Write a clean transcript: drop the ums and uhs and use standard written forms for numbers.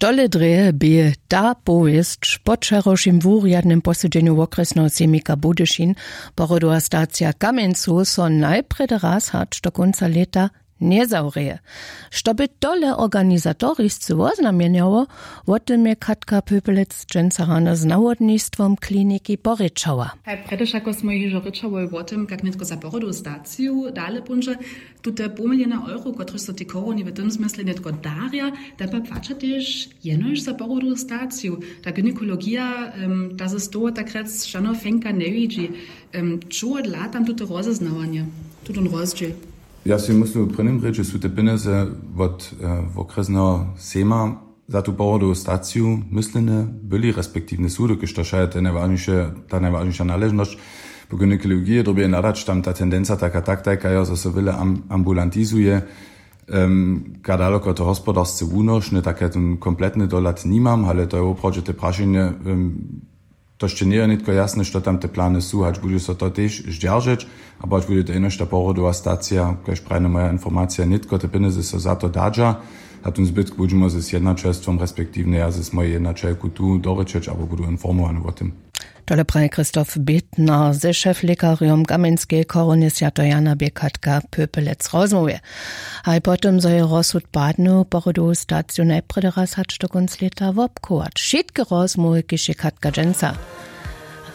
Stole dreje bije ta povest počerošim vúriadnym posúdeniu okresného semika Budyšin porodová stácia Kamencu so najprede raz hač do konca leta nezaureje. Što by tole organizatoriscy oznamieniało, o tym je Katka Pöpelec-Dżęcarana z nawodnictwom kliniki poryczała. Predež ako smo již rečali o tym, jak netko za porodovú stáciu dále punže, tute €5 kotry so ti koroni v tom zmysle netko daria, da pa plaća tež jenož za porodovú stáciu. Ta gynekologija, da se z toho takrát šano fenka ne vidí. Čo odlá tam tute rozeznavanje, tutun rozdziel? Ja si myslím, v prvním reči sú te peniaze od okresného SEMA za tú porodovú stáciu myslené byli, respektívne sú, dokiaľ to je tá najvážnejšia náležnosť. Po gynekologii dobie nadać tam ta tendenca taka ja, że se wiele ambulantizuje, kadaloko to hospodarsce únošne, také ten kompletny dolat nimam, ale to je opravdu te prašenie, to ešte nie je nitko jasné, što tam te plány sú, hač bude sa to tiež žďaržeť, abo hač bude to inož ta porodová stácia, kaž prajne moja informácia nitko, te peniaze sa za to dádža, a tým zbytku budeme se s jednačelstvom, respektívne ja se s mojej jednačelku tu dorečeť, abo budu informovaný o tym. Tole praje Christoph Bittner ze szeflekarium Kamenskiej koronisiato Jana Katka Pöpelec rozmówie. A potem so je rozsud badnu porodovú stáciu najprede raz hač do konc leta wobkować. Všetky rozmówy kiše Katka Dżęcar.